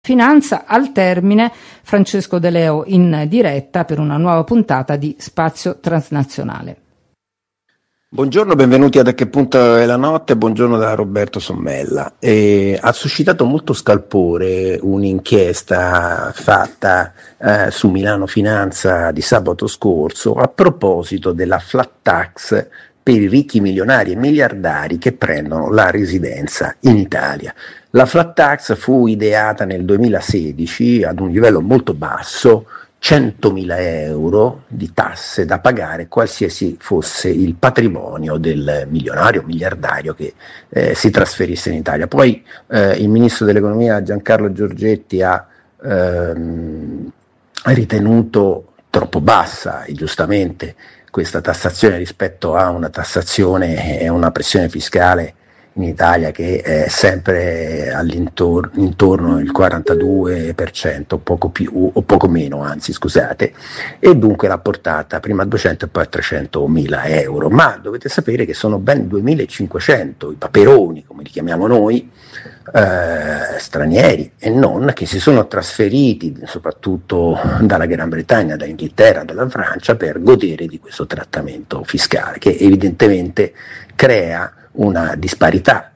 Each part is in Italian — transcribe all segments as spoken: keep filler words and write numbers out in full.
finanza. Al termine Francesco De Leo in diretta per una nuova puntata di Spazio Transnazionale. Buongiorno, benvenuti ad A Che Punto è la Notte, buongiorno da Roberto Sommella. E ha suscitato molto scalpore un'inchiesta fatta eh, su Milano Finanza di sabato scorso a proposito della flat tax per i ricchi milionari e miliardari che prendono la residenza in Italia. La flat tax fu ideata nel duemilasedici ad un livello molto basso, centomila euro di tasse da pagare qualsiasi fosse il patrimonio del milionario o miliardario che eh, si trasferisse in Italia. Poi eh, il ministro dell'economia Giancarlo Giorgetti ha ehm, ritenuto troppo bassa e giustamente questa tassazione rispetto a una tassazione e una pressione fiscale in Italia che è sempre all'intorno intorno il quarantadue per cento, poco più o poco meno, anzi scusate, e dunque l'ha portata prima a duecento e poi a trecentomila euro. Ma dovete sapere che sono ben duemilacinquecento i paperoni, come li chiamiamo noi, eh, stranieri e non, che si sono trasferiti soprattutto dalla Gran Bretagna, da Inghilterra, dalla Francia per godere di questo trattamento fiscale che evidentemente crea una disparità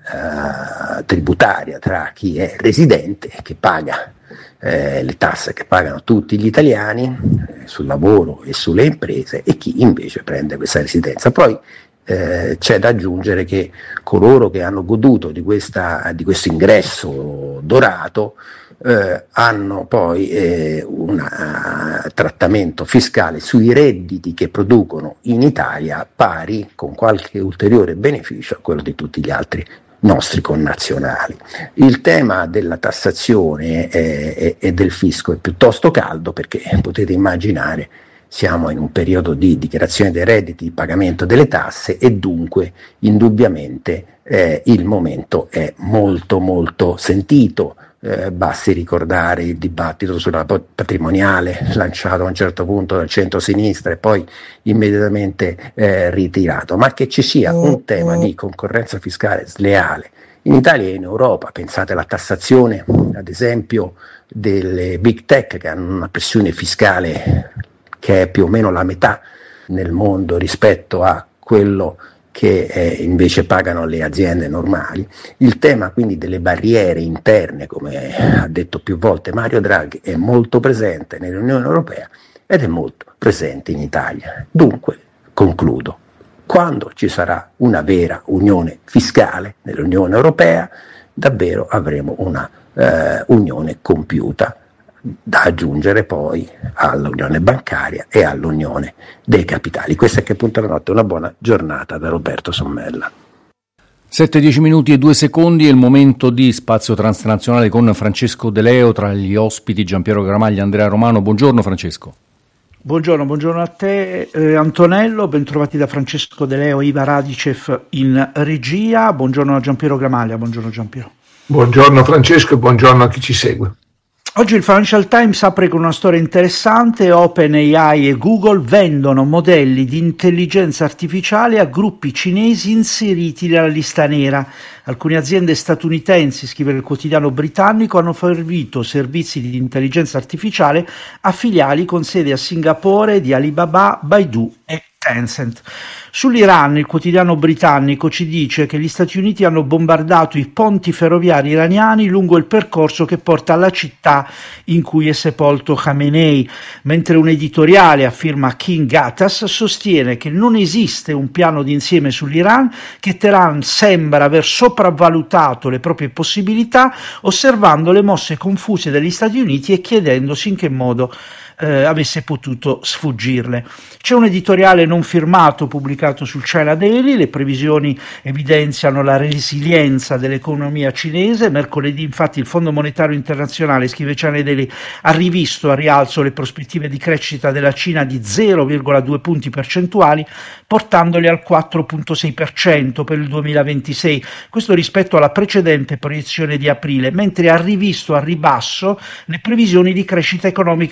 eh, tributaria tra chi è residente e che paga eh, le tasse che pagano tutti gli italiani eh, sul lavoro e sulle imprese e chi invece prende questa residenza. Poi eh, c'è da aggiungere che coloro che hanno goduto di, questa, di questo ingresso dorato Eh, hanno poi eh, un uh, trattamento fiscale sui redditi che producono in Italia pari, con qualche ulteriore beneficio, a quello di tutti gli altri nostri connazionali. Il tema della tassazione eh, e del fisco è piuttosto caldo perché potete immaginare siamo in un periodo di dichiarazione dei redditi, di pagamento delle tasse e dunque indubbiamente eh, il momento è molto molto sentito. Eh, basti ricordare il dibattito sulla patrimoniale lanciato a un certo punto dal centro-sinistra e poi immediatamente eh, ritirato, ma che ci sia un tema di concorrenza fiscale sleale in Italia e in Europa. Pensate alla tassazione ad esempio delle big tech che hanno una pressione fiscale che è più o meno la metà nel mondo rispetto a quello che eh, invece pagano le aziende normali. Il tema quindi delle barriere interne, come ha detto più volte Mario Draghi, è molto presente nell'Unione Europea ed è molto presente in Italia. Dunque, concludo, quando ci sarà una vera unione fiscale nell'Unione Europea, davvero avremo una eh, unione compiuta, da aggiungere poi all'unione bancaria e all'unione dei capitali. Questa è Che Punto è la Notte, una buona giornata da Roberto Sommella. sette dieci minuti e due secondi è il momento di Spazio Transnazionale con Francesco De Leo, tra gli ospiti Giampiero Gramaglia, Andrea Romano. Buongiorno Francesco. Buongiorno, buongiorno a te eh, Antonello, bentrovati da Francesco De Leo, Iva Radicev in regia. Buongiorno a Giampiero Gramaglia, buongiorno Giampiero. Buongiorno Francesco e buongiorno a chi ci segue. Oggi il Financial Times apre con una storia interessante. OpenAI e Google vendono modelli di intelligenza artificiale a gruppi cinesi inseriti nella lista nera. Alcune aziende statunitensi, scrive il quotidiano britannico, hanno fornito servizi di intelligenza artificiale a filiali con sede a Singapore di Alibaba, Baidu e Tencent. Sull'Iran, il quotidiano britannico ci dice che gli Stati Uniti hanno bombardato i ponti ferroviari iraniani lungo il percorso che porta alla città in cui è sepolto Khamenei, mentre un editoriale a firma King Gattas sostiene che non esiste un piano d'insieme sull'Iran, che Teheran sembra aver sopravvalutato le proprie possibilità, osservando le mosse confuse degli Stati Uniti e chiedendosi in che modo Eh, avesse potuto sfuggirle. C'è un editoriale non firmato pubblicato sul China Daily. Le previsioni evidenziano la resilienza dell'economia cinese. Mercoledì infatti il Fondo Monetario Internazionale, scrive China Daily, ha rivisto a rialzo le prospettive di crescita della Cina di zero virgola due punti percentuali, portandoli al quattro virgola sei per cento per il duemilaventisei, questo rispetto alla precedente proiezione di aprile, mentre ha rivisto a ribasso le previsioni di crescita economica globale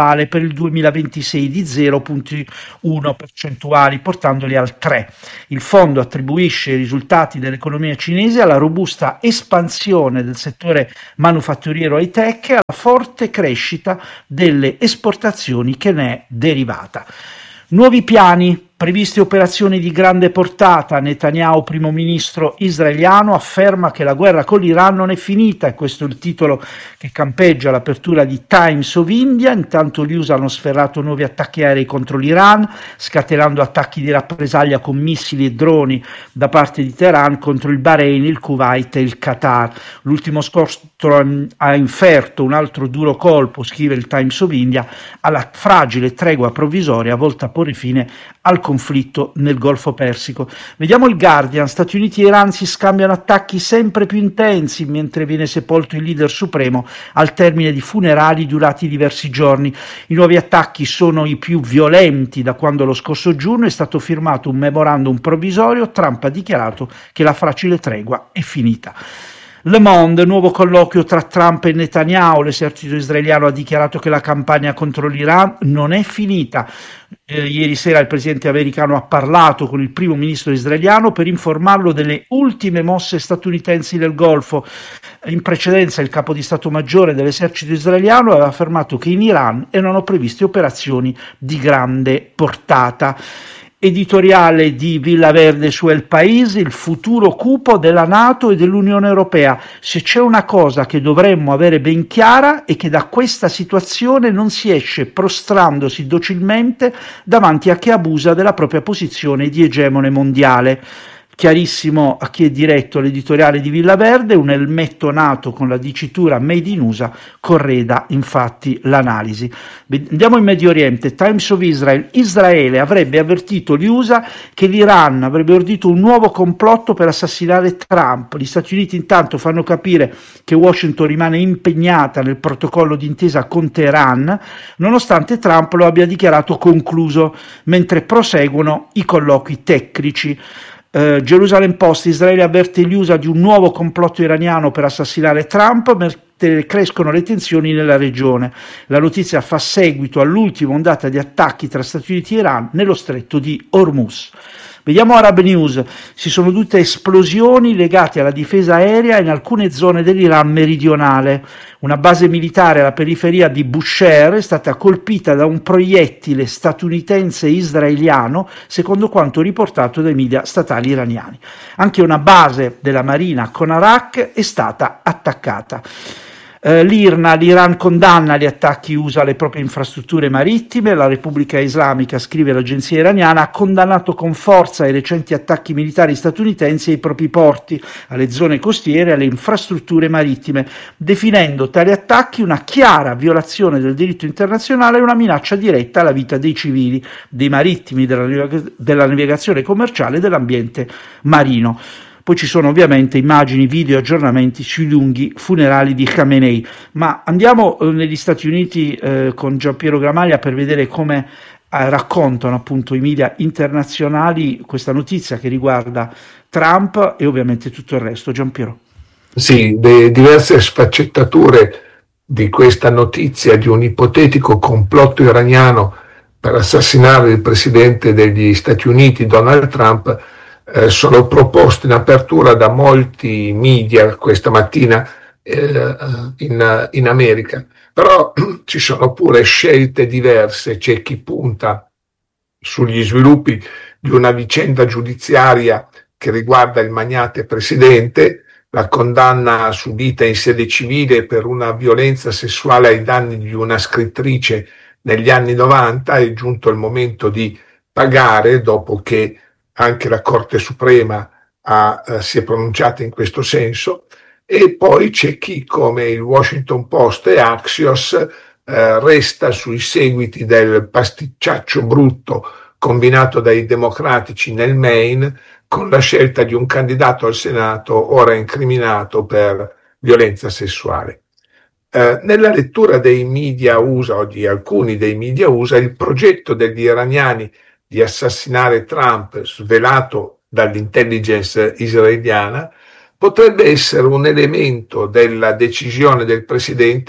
globale per il duemilaventisei di zero virgola uno percentuali, portandoli al tre. Il fondo attribuisce i risultati dell'economia cinese alla robusta espansione del settore manufatturiero high-tech e alla forte crescita delle esportazioni che ne è derivata. Nuovi piani, previste operazioni di grande portata. Netanyahu, primo ministro israeliano, afferma che la guerra con l'Iran non è finita, e questo è il titolo che campeggia l'apertura di Times of India. Intanto gli U S A hanno sferrato nuovi attacchi aerei contro l'Iran, scatenando attacchi di rappresaglia con missili e droni da parte di Teheran contro il Bahrain, il Kuwait e il Qatar. L'ultimo scontro ha inferto un altro duro colpo, scrive il Times of India, alla fragile tregua provvisoria volta a porre fine al conflitto nel Golfo Persico. Vediamo il Guardian. Stati Uniti e Iran si scambiano attacchi sempre più intensi mentre viene sepolto il leader supremo al termine di funerali durati diversi giorni. I nuovi attacchi sono i più violenti da quando lo scorso giugno è stato firmato un memorandum provvisorio. Trump ha dichiarato che la fragile tregua è finita. Le Monde, nuovo colloquio tra Trump e Netanyahu. L'esercito israeliano ha dichiarato che la campagna contro l'Iran non è finita. Eh, ieri sera il presidente americano ha parlato con il primo ministro israeliano per informarlo delle ultime mosse statunitensi nel Golfo. In precedenza il capo di Stato Maggiore dell'esercito israeliano aveva affermato che in Iran erano previste operazioni di grande portata. Editoriale di Villaverde su El País: il futuro cupo della NATO e dell'Unione Europea. Se c'è una cosa che dovremmo avere ben chiara è che da questa situazione non si esce prostrandosi docilmente davanti a chi abusa della propria posizione di egemone mondiale. Chiarissimo a chi è diretto l'editoriale di Villaverde, un elmetto nato con la dicitura Made in U S A correda infatti l'analisi. Andiamo in Medio Oriente. Times of Israel: Israele avrebbe avvertito gli U S A che l'Iran avrebbe ordito un nuovo complotto per assassinare Trump. Gli Stati Uniti intanto fanno capire che Washington rimane impegnata nel protocollo d'intesa con Teheran, nonostante Trump lo abbia dichiarato concluso, mentre proseguono i colloqui tecnici. Uh, Jerusalem Post: Israele avverte gli U S A di un nuovo complotto iraniano per assassinare Trump mentre crescono le tensioni nella regione. La notizia fa seguito all'ultima ondata di attacchi tra Stati Uniti e Iran nello stretto di Hormuz. Vediamo Arab News. Si sono dute esplosioni legate alla difesa aerea in alcune zone dell'Iran meridionale. Una base militare alla periferia di Bushehr è stata colpita da un proiettile statunitense e israeliano, secondo quanto riportato dai media statali iraniani. Anche una base della Marina con Arak è stata attaccata. Uh, L'I R N A, l'Iran condanna gli attacchi U S A alle proprie infrastrutture marittime. La Repubblica Islamica, scrive l'agenzia iraniana, ha condannato con forza i recenti attacchi militari statunitensi ai propri porti, alle zone costiere e alle infrastrutture marittime, definendo tali attacchi una chiara violazione del diritto internazionale e una minaccia diretta alla vita dei civili, dei marittimi, della, della navigazione commerciale e dell'ambiente marino. Poi ci sono ovviamente immagini, video e aggiornamenti sui lunghi funerali di Khamenei. Ma andiamo eh, negli Stati Uniti eh, con Giampiero Gramaglia per vedere come eh, raccontano appunto i media internazionali questa notizia che riguarda Trump e ovviamente tutto il resto. Giampiero. Sì, le diverse sfaccettature di questa notizia di un ipotetico complotto iraniano per assassinare il presidente degli Stati Uniti, Donald Trump, Eh, sono proposte in apertura da molti media questa mattina eh, in, in America, però ci sono pure scelte diverse. C'è chi punta sugli sviluppi di una vicenda giudiziaria che riguarda il magnate presidente, la condanna subita in sede civile per una violenza sessuale ai danni di una scrittrice negli anni novanta. È giunto il momento di pagare, dopo che anche la Corte Suprema ha, eh, si è pronunciata in questo senso. E poi c'è chi, come il Washington Post e Axios, eh, resta sui seguiti del pasticciaccio brutto combinato dai democratici nel Maine, con la scelta di un candidato al Senato ora incriminato per violenza sessuale. Eh, nella lettura dei media U S A, o di alcuni dei media U S A, il progetto degli iraniani di assassinare Trump, svelato dall'intelligence israeliana, potrebbe essere un elemento della decisione del presidente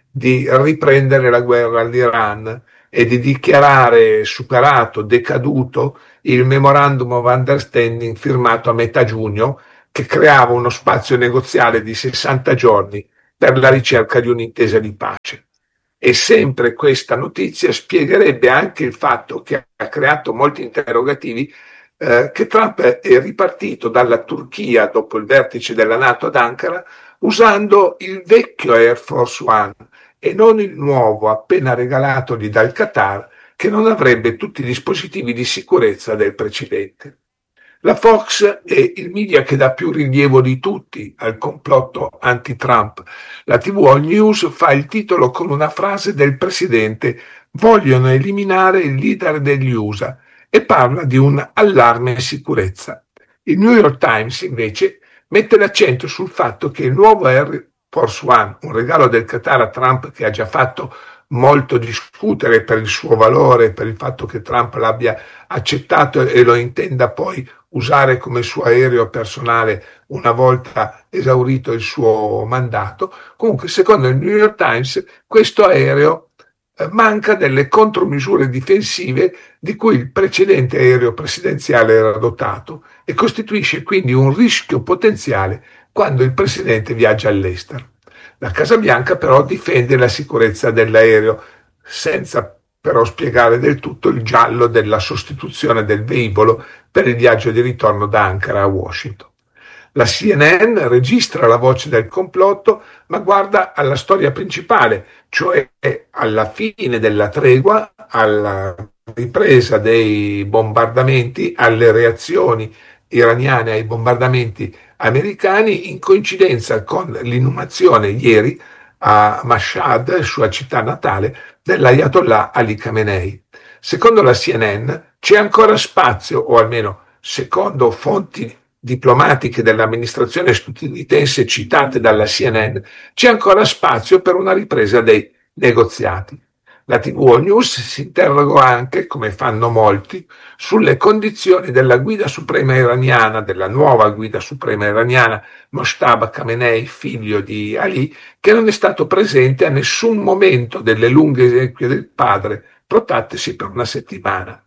di riprendere la guerra all'Iran e di dichiarare superato, decaduto il Memorandum of Understanding firmato a metà giugno, che creava uno spazio negoziale di sessanta giorni per la ricerca di un'intesa di pace. E sempre questa notizia spiegherebbe anche il fatto, che ha creato molti interrogativi, eh, che Trump è ripartito dalla Turchia dopo il vertice della NATO ad Ankara usando il vecchio Air Force One e non il nuovo appena regalatogli dal Qatar, che non avrebbe tutti i dispositivi di sicurezza del precedente. La Fox è il media che dà più rilievo di tutti al complotto anti-Trump. La tivù All News fa il titolo con una frase del presidente: vogliono eliminare il leader degli U S A, e parla di un allarme sicurezza. Il New York Times invece mette l'accento sul fatto che il nuovo Air Force One, un regalo del Qatar a Trump che ha già fatto molto discutere per il suo valore, per il fatto che Trump l'abbia accettato e lo intenda poi usare come suo aereo personale una volta esaurito il suo mandato. Comunque, secondo il New York Times, questo aereo eh, manca delle contromisure difensive di cui il precedente aereo presidenziale era dotato e costituisce quindi un rischio potenziale quando il presidente viaggia all'estero. La Casa Bianca però difende la sicurezza dell'aereo, senza però spiegare del tutto il giallo della sostituzione del velivolo per il viaggio di ritorno da Ankara a Washington. La C N N registra la voce del complotto, ma guarda alla storia principale, cioè alla fine della tregua, alla ripresa dei bombardamenti, alle reazioni iraniane ai bombardamenti americani, in coincidenza con l'inumazione ieri a Mashhad, sua città natale, dell'Ayatollah Ali Khamenei. Secondo la C N N c'è ancora spazio, o almeno secondo fonti diplomatiche dell'amministrazione statunitense citate dalla C N N, c'è ancora spazio per una ripresa dei negoziati. La tivù All News si interroga anche, come fanno molti, sulle condizioni della guida suprema iraniana, della nuova guida suprema iraniana, Mojtaba Khamenei, figlio di Ali, che non è stato presente a nessun momento delle lunghe esequie del padre, protrattesi per una settimana.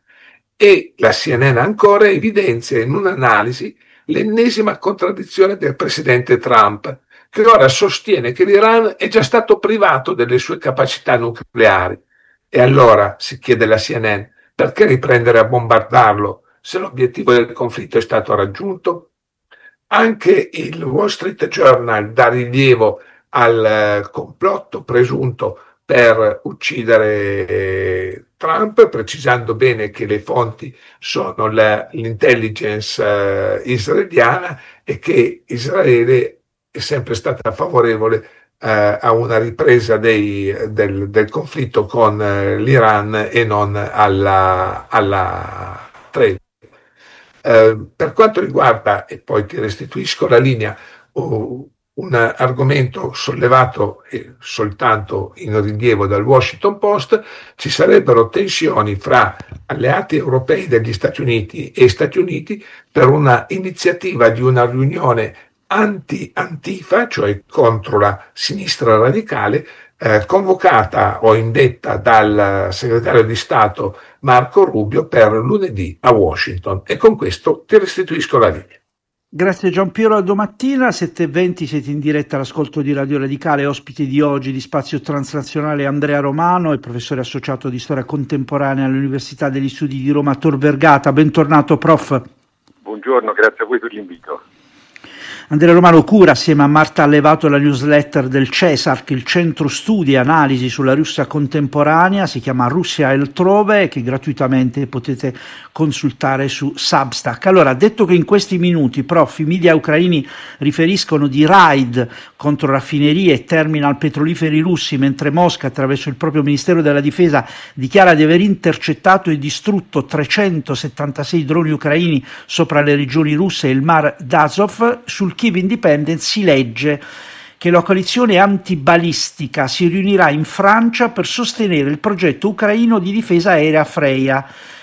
E la C N N ancora evidenzia in un'analisi l'ennesima contraddizione del presidente Trump, che ora sostiene che l'Iran è già stato privato delle sue capacità nucleari. E allora, si chiede la C N N, perché riprendere a bombardarlo se l'obiettivo del conflitto è stato raggiunto? Anche il Wall Street Journal dà rilievo al complotto presunto per uccidere Trump, precisando bene che le fonti sono la, l'intelligence eh, israeliana e che Israele è sempre stata favorevole eh, a una ripresa dei, del, del conflitto con eh, l'Iran e non alla, alla tregua. Eh, per quanto riguarda, e poi ti restituisco la linea, uh, un argomento sollevato eh, soltanto in rilievo dal Washington Post, ci sarebbero tensioni fra alleati europei degli Stati Uniti e Stati Uniti per una iniziativa di una riunione anti-Antifa, cioè contro la sinistra radicale, eh, convocata o indetta dal segretario di Stato Marco Rubio per lunedì a Washington. E con questo ti restituisco la linea. Grazie Giampiero, a domattina sette e venti siete in diretta all'ascolto di Radio Radicale. Ospite di oggi di Spazio Transnazionale Andrea Romano, è professore associato di storia contemporanea all'Università degli Studi di Roma Tor Vergata. Bentornato prof. Buongiorno, grazie a voi per l'invito. Andrea Romano cura assieme a Marta Allevato la newsletter del CESARC, il Centro Studi e Analisi sulla Russia Contemporanea, si chiama Russia altrove, che gratuitamente potete consultare su Substack. Allora, detto che in questi minuti, prof, i media ucraini riferiscono di raid contro raffinerie e terminal petroliferi russi, mentre Mosca, attraverso il proprio Ministero della Difesa, dichiara di aver intercettato e distrutto trecentosettantasei droni ucraini sopra le regioni russe e il Mar d'Azov, sul Kyiv Independent si legge che la coalizione antibalistica si riunirà in Francia per sostenere il progetto ucraino di difesa aerea Freya.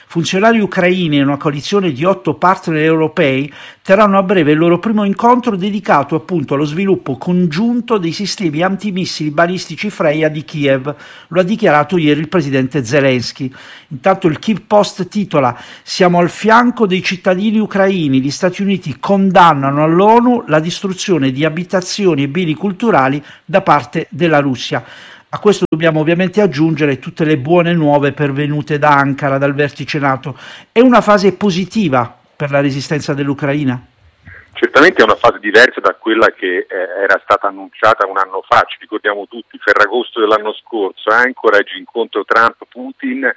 Funzionari ucraini e una coalizione di otto partner europei terranno a breve il loro primo incontro dedicato appunto allo sviluppo congiunto dei sistemi antimissili balistici Freya di Kiev. Lo ha dichiarato ieri il presidente Zelensky. Intanto il Kyiv Post titola: siamo al fianco dei cittadini ucraini, gli Stati Uniti condannano all'ONU la distruzione di abitazioni e beni culturali da parte della Russia. A questo dobbiamo ovviamente aggiungere tutte le buone nuove pervenute da Ankara, dal vertice NATO. È una fase positiva per la resistenza dell'Ucraina? Certamente è una fase diversa da quella che eh, era stata annunciata un anno fa, ci ricordiamo tutti, Ferragosto dell'anno scorso, Anchorage, incontro Trump-Putin,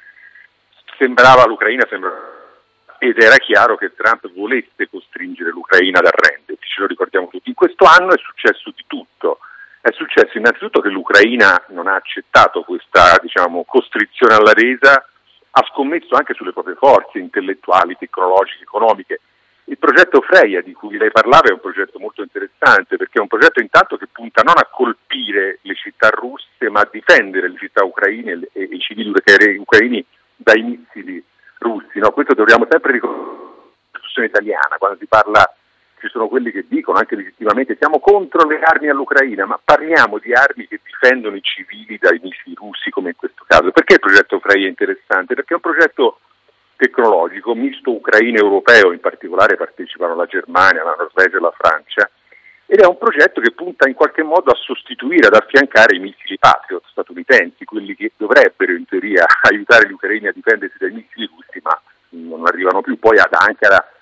sembrava l'Ucraina, sembrava, ed era chiaro che Trump volesse costringere l'Ucraina ad arrendersi, ce lo ricordiamo tutti. In questo anno è successo di tutto, è successo innanzitutto che l'Ucraina non ha accettato questa, diciamo, costrizione alla resa, ha scommesso anche sulle proprie forze intellettuali, tecnologiche, economiche. Il progetto Freya di cui lei parlava è un progetto molto interessante, perché è un progetto intanto che punta non a colpire le città russe, ma a difendere le città ucraine e i civili ucraini dai missili russi. No? Questo dobbiamo sempre ricordare nella discussione italiana, quando si parla, ci sono quelli che dicono anche legittimamente siamo contro le armi all'Ucraina, ma parliamo di armi che difendono i civili dai missili russi, come in questo caso. Perché il progetto Freya è interessante? Perché è un progetto tecnologico misto ucraino e europeo, in particolare partecipano la Germania, la Norvegia e la Francia, ed è un progetto che punta in qualche modo a sostituire, ad affiancare i missili Patriot statunitensi, quelli che dovrebbero in teoria aiutare gli ucraini a difendersi dai missili russi, ma non arrivano più. Poi ad Ankara ha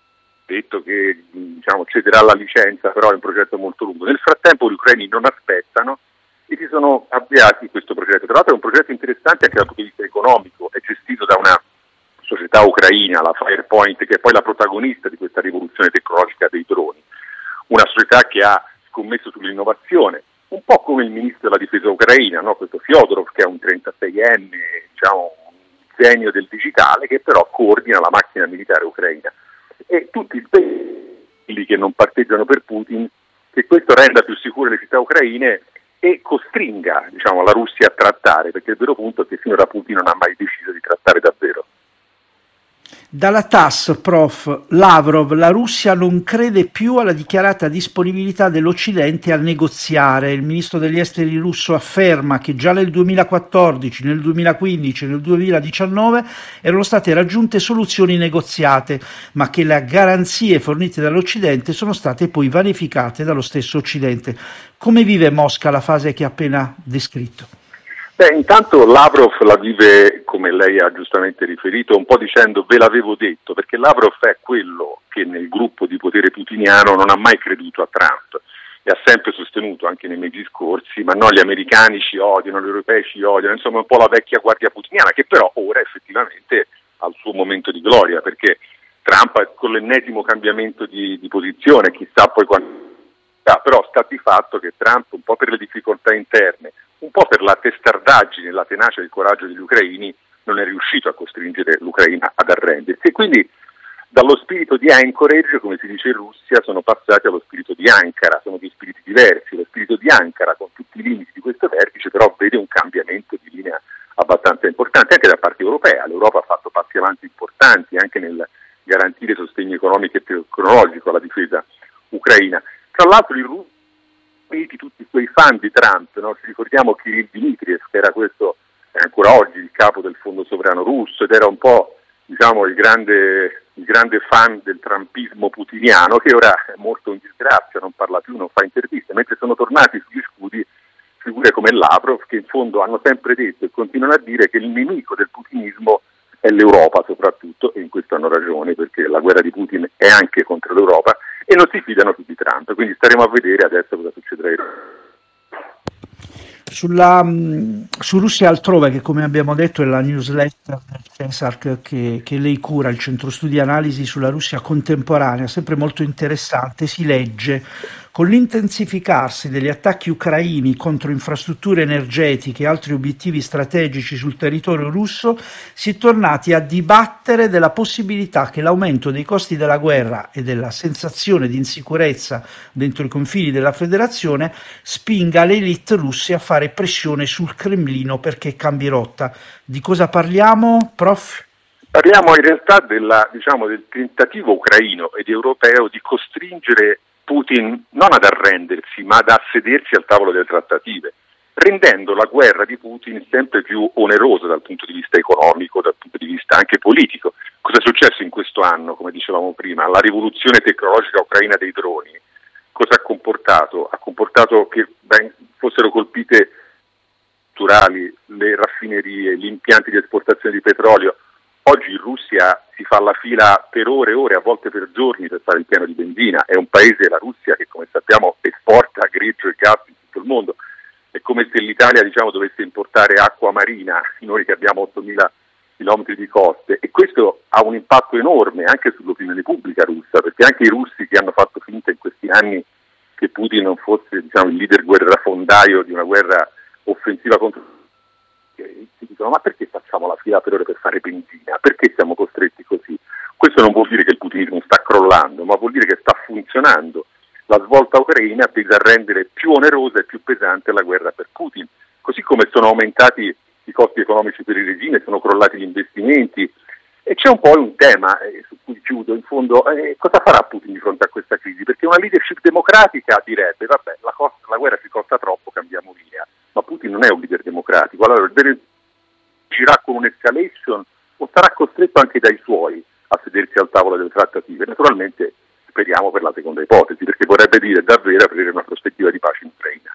detto che, diciamo, cederà la licenza, però è un progetto molto lungo. Nel frattempo gli ucraini non aspettano e si sono avviati in questo progetto. Tra l'altro è un progetto interessante anche dal punto di vista economico, è gestito da una società ucraina, la Firepoint, che è poi la protagonista di questa rivoluzione tecnologica dei droni, una società che ha scommesso sull'innovazione, un po' come il ministro della difesa ucraina, no? Questo Fyodorov, che è un trentaseienne, diciamo un genio del digitale, che però coordina la macchina militare ucraina. E tutti quelli che non parteggiano per Putin, che questo renda più sicure le città ucraine e costringa, diciamo, la Russia a trattare, perché il vero punto è che finora Putin non ha mai deciso di trattare davvero. Dalla T A S, prof, Lavrov, la Russia non crede più alla dichiarata disponibilità dell'Occidente a negoziare. Il ministro degli esteri russo afferma che già nel duemilaquattordici, nel duemilaquindici e nel duemiladiciannove erano state raggiunte soluzioni negoziate, ma che le garanzie fornite dall'Occidente sono state poi vanificate dallo stesso Occidente. Come vive Mosca la fase che ha appena descritto? Beh, intanto Lavrov la vive, come lei ha giustamente riferito, un po' dicendo ve l'avevo detto, perché Lavrov è quello che nel gruppo di potere putiniano non ha mai creduto a Trump e ha sempre sostenuto, anche nei mesi scorsi, ma no, gli americani ci odiano, gli europei ci odiano, insomma un po' la vecchia guardia putiniana, che però ora effettivamente ha il suo momento di gloria, perché Trump con l'ennesimo cambiamento di, di posizione, chissà poi quando... Però sta di fatto che Trump, un po' per le difficoltà interne, un po' per la testardaggine, la tenacia e il coraggio degli ucraini, non è riuscito a costringere l'Ucraina ad arrendersi. E quindi dallo spirito di Anchorage, come si dice in Russia, sono passati allo spirito di Ankara, sono due spiriti diversi. Lo spirito di Ankara, con tutti i limiti di questo vertice, però vede un cambiamento di linea abbastanza importante anche da parte europea. L'Europa ha fatto passi avanti importanti anche nel garantire sostegno economico e tecnologico alla difesa ucraina. Tra l'altro i russi, tutti quei fan di Trump, no? Ci ricordiamo Kirill Dmitriev, che era questo, è ancora oggi il capo del Fondo Sovrano Russo, ed era un po', diciamo, il grande, il grande fan del trumpismo putiniano, che ora è morto in disgrazia, non parla più, non fa interviste, mentre sono tornati sugli scudi figure come Lavrov, che in fondo hanno sempre detto e continuano a dire che il nemico del putinismo è l'Europa soprattutto, e in questo hanno ragione, perché la guerra di Putin è anche contro l'Europa, e non si fidano più di Trump, quindi staremo a vedere adesso cosa succederà. Sulla, su Russia altrove, che come abbiamo detto è la newsletter del Cesar che, che lei cura, il centro studi analisi sulla Russia contemporanea, sempre molto interessante, si legge: con l'intensificarsi degli attacchi ucraini contro infrastrutture energetiche e altri obiettivi strategici sul territorio russo, si è tornati a dibattere della possibilità che l'aumento dei costi della guerra e della sensazione di insicurezza dentro i confini della Federazione spinga le elite russe a fare pressione sul Cremlino perché cambi rotta. Di cosa parliamo, prof? Parliamo in realtà della, diciamo, del tentativo ucraino ed europeo di costringere Putin non ad arrendersi, ma ad assedersi al tavolo delle trattative, rendendo la guerra di Putin sempre più onerosa dal punto di vista economico, dal punto di vista anche politico. Cosa è successo in questo anno, come dicevamo prima? La rivoluzione tecnologica ucraina dei droni, cosa ha comportato? Ha comportato che ben, fossero colpite naturali, le raffinerie, gli impianti di esportazione di petrolio. Oggi in Russia si fa la fila per ore e ore, a volte per giorni, per fare il pieno di benzina. È un paese, la Russia, che come sappiamo esporta greggio e gas in tutto il mondo. È come se l'Italia, diciamo, dovesse importare acqua marina, noi che abbiamo ottomila chilometri di coste, e questo ha un impatto enorme anche sull'opinione pubblica russa, perché anche i russi che hanno fatto finta in questi anni che Putin non fosse, diciamo, il leader guerrafondaio di una guerra offensiva contro si dicono: ma perché facciamo la fila per ore per fare benzina? Perché siamo costretti così? Questo non vuol dire che il putinismo sta crollando, ma vuol dire che sta funzionando la svolta ucraina tesa a rendere più onerosa e più pesante la guerra per Putin, così come sono aumentati i costi economici per il regime, sono crollati gli investimenti, e c'è un po' un tema eh, su cui chiudo, in fondo, eh, cosa farà Putin di fronte a questa crisi? Perché una leadership democratica direbbe: vabbè, la, costa, la guerra ci costa troppo, cambiamo via. Ma Putin non è un leader democratico, allora deve girare con un'escalation o sarà costretto anche dai suoi a sedersi al tavolo delle trattative. Naturalmente speriamo per la seconda ipotesi, perché vorrebbe dire davvero aprire una prospettiva di pace in Ucraina.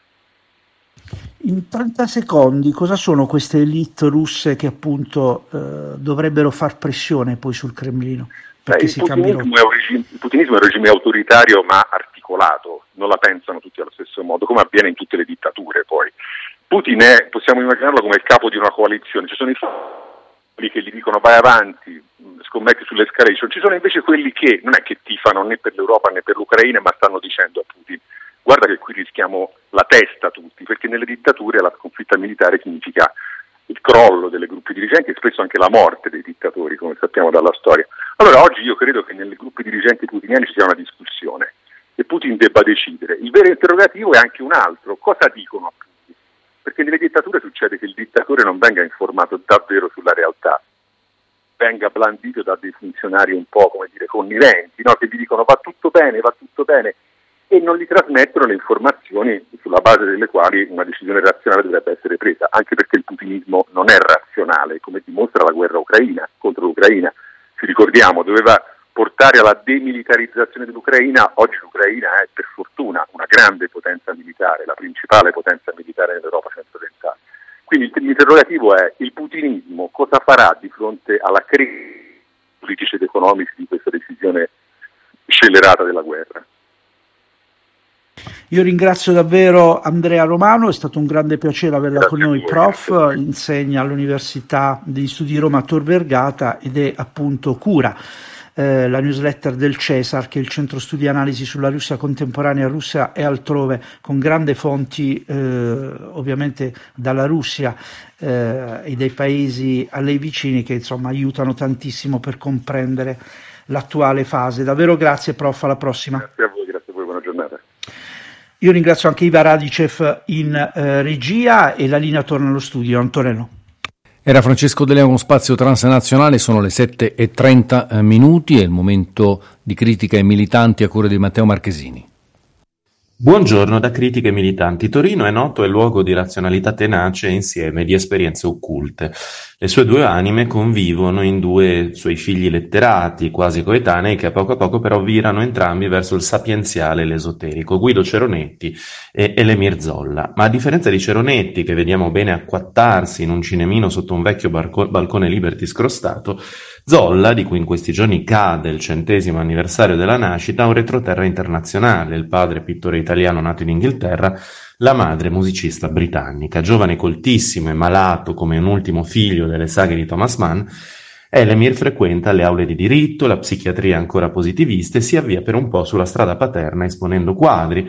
In trenta secondi, cosa sono queste elite russe che appunto eh, dovrebbero far pressione poi sul Cremlino? Perché Beh, si il, putinismo è un regime, il putinismo è un regime autoritario ma articolato, non la pensano tutti allo stesso modo, come avviene in tutte le dittature poi. Putin è, possiamo immaginarlo come il capo di una coalizione, ci sono i quelli che gli dicono vai avanti, scommetti sull'escalation, ci sono invece quelli che non è che tifano né per l'Europa né per l'Ucraina, ma stanno dicendo a Putin: guarda che qui rischiamo la testa tutti, perché nelle dittature la sconfitta militare significa il crollo delle gruppi dirigenti e spesso anche la morte dei dittatori, come sappiamo dalla storia. Allora oggi io credo che nelle gruppi dirigenti putiniani ci sia una discussione e Putin debba decidere. Il vero interrogativo è anche un altro: cosa dicono a Putin? Perché nelle dittature succede che il dittatore non venga informato davvero sulla realtà, venga blandito da dei funzionari un po', come dire, conniventi, no? Che gli dicono va tutto bene, va tutto bene, e non gli trasmettono le informazioni sulla base delle quali una decisione razionale dovrebbe essere presa, anche perché il putinismo non è razionale, come dimostra la guerra ucraina contro l'Ucraina. Ci ricordiamo, doveva portare alla demilitarizzazione dell'Ucraina. Oggi l'Ucraina è, per fortuna, una grande potenza militare, la principale potenza militare dell'Europa centro-orientale. Quindi l'interrogativo è: il putinismo cosa farà di fronte alla crisi politici ed economici di questa decisione scellerata della guerra? Io ringrazio davvero Andrea Romano, è stato un grande piacere averla Grazie con noi, voi, prof, insegna all'Università degli Studi di Roma Tor Vergata ed è appunto cura eh, la newsletter del Cesar, che è il centro studi e analisi sulla Russia contemporanea, Russia e altrove, con grandi fonti eh, ovviamente dalla Russia eh, e dai paesi a lei vicini, che insomma aiutano tantissimo per comprendere l'attuale fase. Davvero grazie prof, alla prossima. Grazie a voi, grazie a voi, buona giornata. Io ringrazio anche Iva Radicev in eh, regia, e la linea torna allo studio. Antonello. Era Francesco De Leo con Spazio Transnazionale, sono le sette e trenta minuti, è il momento di critica ai militanti a cura di Matteo Marchesini. Buongiorno da Critiche Militanti. Torino è noto e luogo di razionalità tenace e insieme di esperienze occulte. Le sue due anime convivono in due suoi figli letterati, quasi coetanei, che a poco a poco però virano entrambi verso il sapienziale e l'esoterico, Guido Ceronetti e Elemir Zolla. Ma a differenza di Ceronetti, che vediamo bene acquattarsi in un cinemino sotto un vecchio barco- balcone Liberty scrostato, Zolla, di cui in questi giorni cade il centesimo anniversario della nascita, ha un retroterra internazionale: il padre pittore italiano nato in Inghilterra, la madre musicista britannica. Giovane coltissimo e malato come un ultimo figlio delle saghe di Thomas Mann, Elemir frequenta le aule di diritto, la psichiatria ancora positivista, e si avvia per un po' sulla strada paterna esponendo quadri,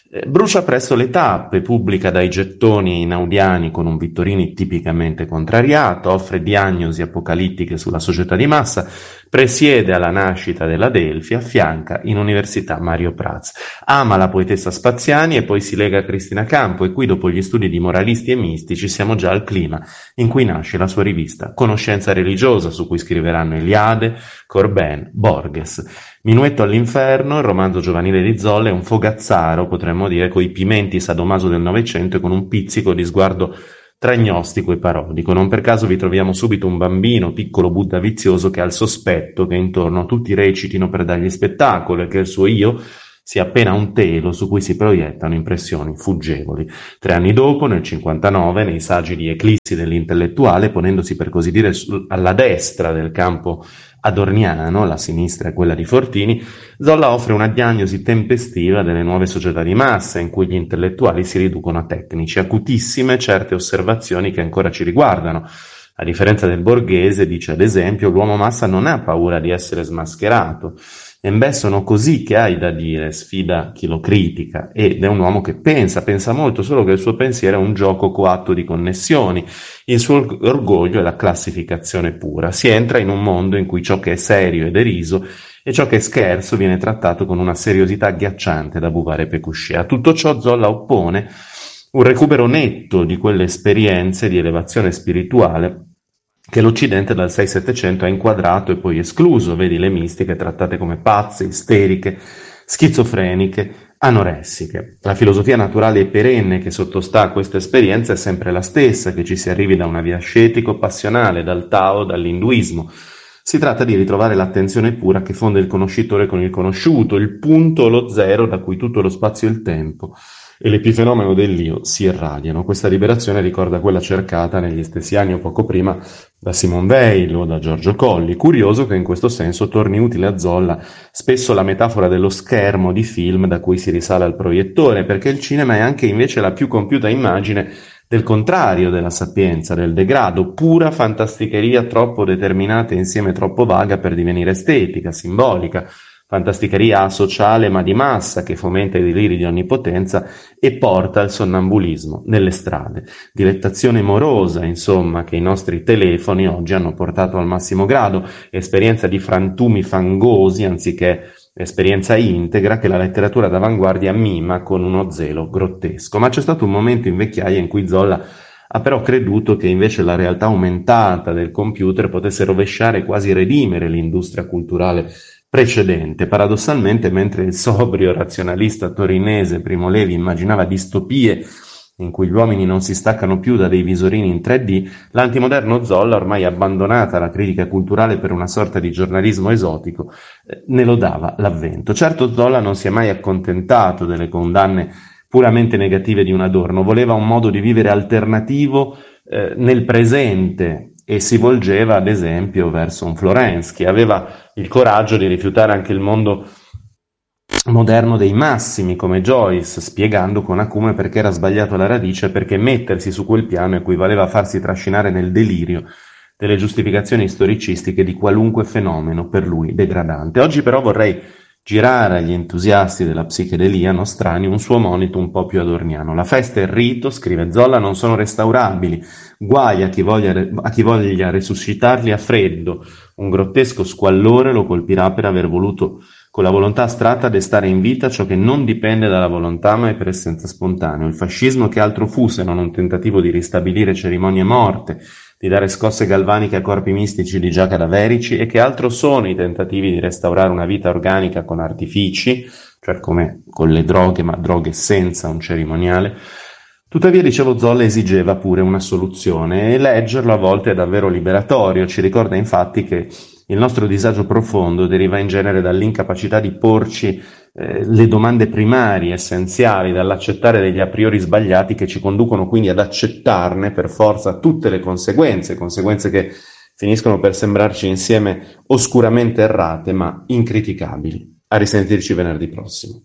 Eh, brucia presto le tappe, pubblica dai gettoni inaudiani con un Vittorini tipicamente contrariato, offre diagnosi apocalittiche sulla società di massa, presiede alla nascita della Delfi, affianca in università Mario Prats. Ama la poetessa Spaziani e poi si lega a Cristina Campo, e qui dopo gli studi di moralisti e mistici siamo già al clima in cui nasce la sua rivista Conoscenza religiosa, su cui scriveranno Eliade, Corbin, Borges. Minuetto all'inferno, il romanzo giovanile di Zolla, è un fogazzaro, potremmo dire, coi pimenti sadomaso del Novecento e con un pizzico di sguardo tragnostico e parodico. Non per caso vi troviamo subito un bambino, piccolo Buddha vizioso, che ha il sospetto che intorno tutti recitino per dargli spettacolo e che il suo io sia appena un telo su cui si proiettano impressioni fuggevoli. Tre anni dopo, nel cinquantanove, nei saggi di Eclissi dell'intellettuale, ponendosi per così dire alla destra del campo adorniano, la sinistra è quella di Fortini, Zolla offre una diagnosi tempestiva delle nuove società di massa in cui gli intellettuali si riducono a tecnici, acutissime certe osservazioni che ancora ci riguardano. A differenza del Borghese, dice ad esempio, l'uomo massa non ha paura di essere smascherato. E beh, sono così che hai da dire, sfida chi lo critica, ed è un uomo che pensa, pensa molto, solo che il suo pensiero è un gioco coatto di connessioni. Il suo orgoglio è la classificazione pura. Si entra in un mondo in cui ciò che è serio è deriso e ciò che è scherzo viene trattato con una seriosità agghiacciante da Bouvard e Pécuchet. A tutto ciò Zolla oppone un recupero netto di quelle esperienze di elevazione spirituale che l'Occidente dal sei settecento ha inquadrato e poi escluso. Vedi le mistiche trattate come pazze, isteriche, schizofreniche, anoressiche. La filosofia naturale e perenne che sottostà a questa esperienza è sempre la stessa, che ci si arrivi da una via ascetico-passionale, dal Tao, dall'induismo. Si tratta di ritrovare l'attenzione pura che fonde il conoscitore con il conosciuto, il punto o lo zero da cui tutto lo spazio e il tempo e l'epifenomeno dell'io si irradiano. Questa liberazione ricorda quella cercata negli stessi anni o poco prima da Simone Weil o da Giorgio Colli. Curioso che in questo senso torni utile a Zolla spesso la metafora dello schermo di film da cui si risale al proiettore, perché il cinema è anche invece la più compiuta immagine del contrario della sapienza, del degrado, pura fantasticheria troppo determinata e insieme troppo vaga per divenire estetica, simbolica, fantasticheria asociale ma di massa che fomenta i deliri di onnipotenza e porta al sonnambulismo nelle strade. Dilettazione morosa, insomma, che i nostri telefoni oggi hanno portato al massimo grado, esperienza di frantumi fangosi anziché esperienza integra che la letteratura d'avanguardia mima con uno zelo grottesco. Ma c'è stato un momento in vecchiaia in cui Zolla ha però creduto che invece la realtà aumentata del computer potesse rovesciare, quasi redimere l'industria culturale precedente. Paradossalmente, mentre il sobrio razionalista torinese Primo Levi immaginava distopie in cui gli uomini non si staccano più da dei visorini in tre D, l'antimoderno Zolla, ormai abbandonata la critica culturale per una sorta di giornalismo esotico, eh, ne lodava l'avvento. Certo, Zolla non si è mai accontentato delle condanne puramente negative di un Adorno, voleva un modo di vivere alternativo eh, nel presente, e si volgeva ad esempio verso un Florensky. Aveva il coraggio di rifiutare anche il mondo moderno dei massimi come Joyce, spiegando con acume perché era sbagliato alla radice, perché mettersi su quel piano equivaleva a farsi trascinare nel delirio delle giustificazioni storicistiche di qualunque fenomeno per lui degradante. Oggi però vorrei girare agli entusiasti della psichedelia nostrani un suo monito un po' più adorniano. La festa e il rito, scrive Zolla, non sono restaurabili, guai a chi voglia, a chi voglia resuscitarli a freddo. Un grottesco squallore lo colpirà per aver voluto con la volontà astratta destare in vita ciò che non dipende dalla volontà ma è per essenza spontaneo. Il fascismo che altro fu se non un tentativo di ristabilire cerimonie morte, di dare scosse galvaniche a corpi mistici di già cadaverici, e che altro sono i tentativi di restaurare una vita organica con artifici, cioè come con le droghe, ma droghe senza un cerimoniale. Tuttavia, dicevo, Zolla esigeva pure una soluzione, e leggerlo a volte è davvero liberatorio. Ci ricorda infatti che il nostro disagio profondo deriva in genere dall'incapacità di porci eh, le domande primarie, essenziali, dall'accettare degli a priori sbagliati che ci conducono quindi ad accettarne per forza tutte le conseguenze, conseguenze che finiscono per sembrarci insieme oscuramente errate ma incriticabili. A risentirci venerdì prossimo.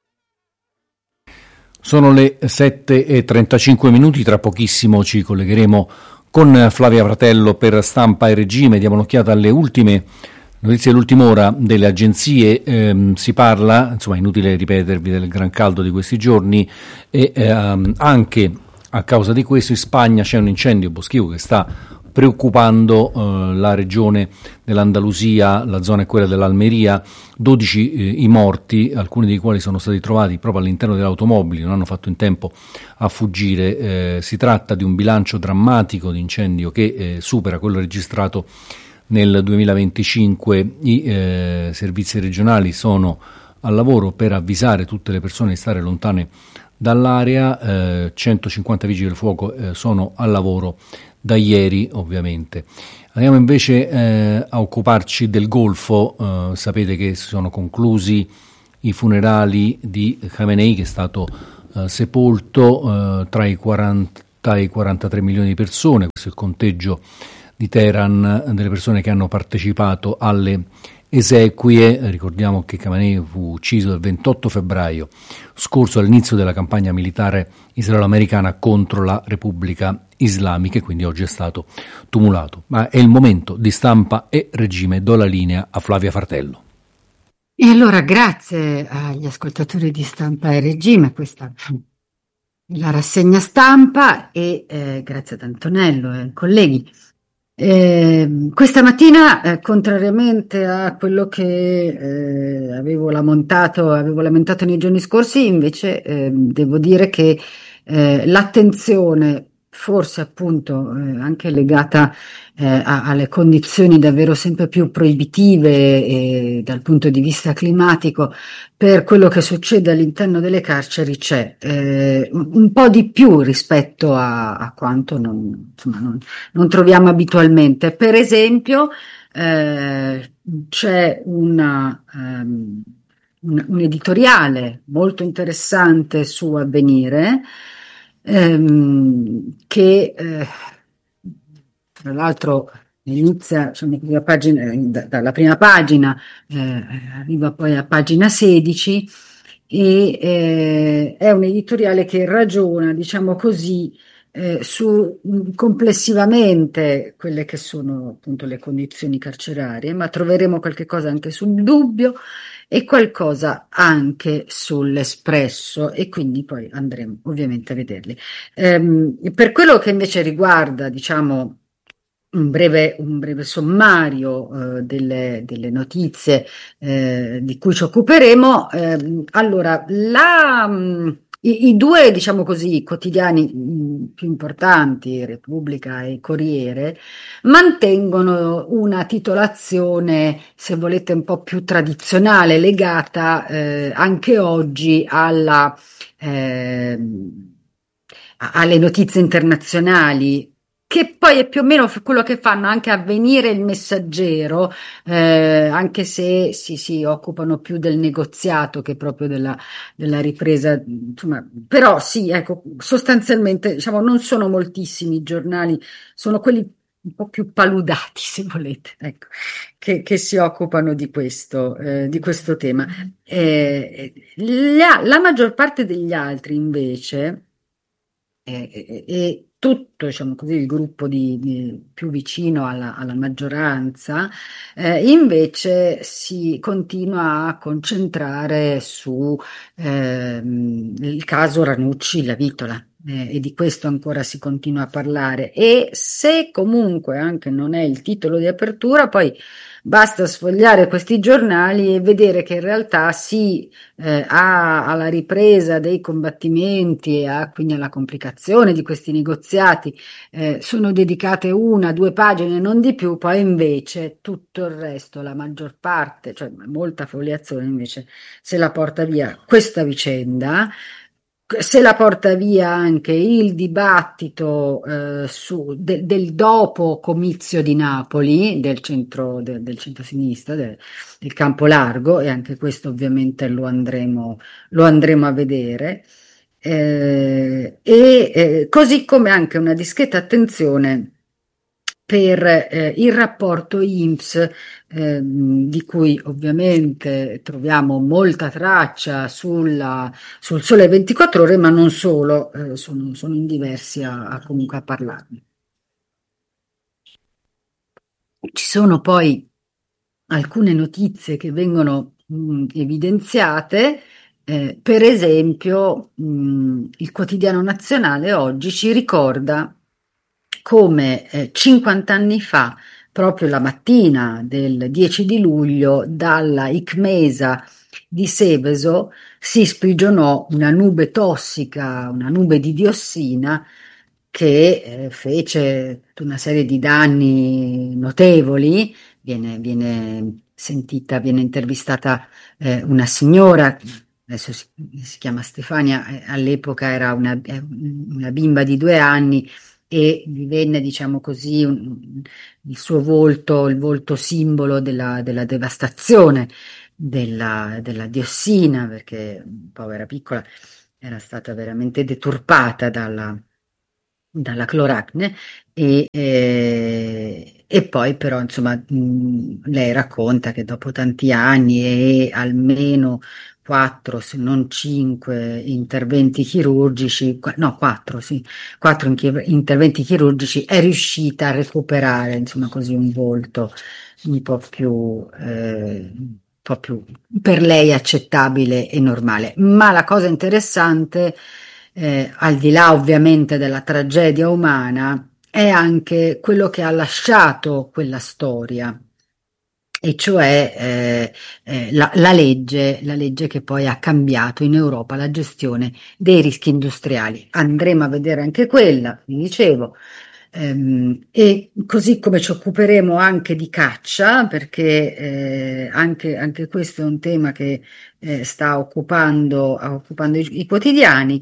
Sono le sette e trentacinque minuti, tra pochissimo ci collegheremo con Flavia Fratello per Stampa e Regime. Diamo un'occhiata alle ultime Notizie dell'ultima ora delle agenzie, ehm, si parla, insomma inutile ripetervi, del gran caldo di questi giorni e ehm, anche a causa di questo in Spagna c'è un incendio boschivo che sta preoccupando eh, la regione dell'Andalusia, la zona è quella dell'Almeria, dodici eh, i morti, alcuni dei quali sono stati trovati proprio all'interno delle automobili, non hanno fatto in tempo a fuggire. Eh, si tratta di un bilancio drammatico di incendio che eh, supera quello registrato nel duemilaventicinque. I eh, servizi regionali sono al lavoro per avvisare tutte le persone di stare lontane dall'area, eh, centocinquanta vigili del fuoco eh, sono al lavoro da ieri ovviamente. Andiamo invece eh, a occuparci del Golfo. Eh, sapete che si sono conclusi i funerali di Khamenei, che è stato eh, sepolto eh, tra i quaranta e i quarantatré milioni di persone. Questo è il conteggio di Teheran delle persone che hanno partecipato alle esequie. Ricordiamo che Khamenei fu ucciso il ventotto febbraio scorso all'inizio della campagna militare israelo-americana contro la Repubblica Islamica e quindi oggi è stato tumulato. Ma è il momento di Stampa e Regime. Do la linea a Flavia Fratello. E allora grazie agli ascoltatori di Stampa e Regime, questa è la rassegna stampa e eh, grazie ad Antonello e ai colleghi. Eh, questa mattina, eh, contrariamente a quello che eh, avevo lamentato, avevo lamentato nei giorni scorsi, invece eh, devo dire che eh, l'attenzione, forse appunto eh, anche legata eh, a, alle condizioni davvero sempre più proibitive eh, dal punto di vista climatico, per quello che succede all'interno delle carceri c'è eh, un po' di più rispetto a, a quanto non, insomma, non, non troviamo abitualmente. Per esempio eh, c'è una, um, un, un editoriale molto interessante su Avvenire ehm, che eh, tra l'altro inizia insomma, la pagina, da, dalla prima pagina eh, arriva poi a pagina sedici e eh, è un editoriale che ragiona, diciamo così, eh, su mh, complessivamente quelle che sono appunto le condizioni carcerarie, ma troveremo qualche cosa anche sul dubbio e qualcosa anche sull'espresso e quindi poi andremo ovviamente a vederli. Ehm, per quello che invece riguarda, diciamo, un breve, un breve sommario eh, delle, delle notizie eh, di cui ci occuperemo. Ehm, allora, la, mh, i, i due, diciamo così, quotidiani mh, più importanti, Repubblica e Corriere, mantengono una titolazione, se volete, un po' più tradizionale, legata eh, anche oggi alla, eh, alle notizie internazionali, che poi è più o meno quello che fanno anche Avvenire e Il Messaggero, eh, anche se si, si occupano più del negoziato che proprio della, della ripresa, insomma, però sì, ecco, sostanzialmente, diciamo, non sono moltissimi i giornali, sono quelli un po' più paludati, se volete, ecco, che, che si occupano di questo, eh, di questo tema. Eh, la, la maggior parte degli altri, invece, e, e tutto, diciamo così, il gruppo di, di più vicino alla, alla maggioranza, eh, invece si continua a concentrare su ehm, il caso Ranucci, la Vitola. Eh, e di questo ancora si continua a parlare e se comunque anche non è il titolo di apertura, poi basta sfogliare questi giornali e vedere che in realtà sì, eh, a, alla ripresa dei combattimenti e a, quindi alla complicazione di questi negoziati eh, sono dedicate una, due pagine, non di più, poi invece tutto il resto, la maggior parte, cioè molta foliazione invece se la porta via questa vicenda. Se la porta via anche il dibattito eh, su, de, del dopo comizio di Napoli, del centro, de, del centro-sinistra, de, del campo largo, e anche questo ovviamente lo andremo, lo andremo a vedere. Eh, e eh, così come anche una discreta attenzione per eh, il rapporto I N P S, eh, di cui ovviamente troviamo molta traccia sulla, sul Sole ventiquattro Ore, ma non solo, eh, sono, sono in diversi a, a comunque a parlarne. Ci sono poi alcune notizie che vengono mh, evidenziate. Eh, per esempio, mh, il Quotidiano Nazionale oggi ci ricorda come eh, cinquanta anni fa, proprio la mattina del dieci di luglio, dalla ICMESA di Seveso si sprigionò una nube tossica, una nube di diossina che eh, fece tutta una serie di danni notevoli. Viene, viene sentita, viene intervistata eh, una signora, adesso si, si chiama Stefania, eh, all'epoca era una, eh, una bimba di due anni e divenne, diciamo così, un- il suo volto, il volto simbolo della, della devastazione della, della diossina, perché povera piccola era stata veramente deturpata dalla, dalla cloracne e, eh, e poi però insomma mh, lei racconta che dopo tanti anni e almeno quattro se non cinque interventi chirurgici, qua- no quattro sì, quattro inchi- interventi chirurgici è riuscita a recuperare insomma così un volto un po' più, eh, un po' più per lei accettabile e normale. Ma la cosa interessante, eh, al di là ovviamente della tragedia umana, è anche quello che ha lasciato quella storia. E cioè eh, eh, la, la legge, la legge che poi ha cambiato in Europa la gestione dei rischi industriali. Andremo a vedere anche quella, vi dicevo. Ehm, e così come ci occuperemo anche di caccia, perché eh, anche, anche questo è un tema che eh, sta occupando, occupando i, i quotidiani.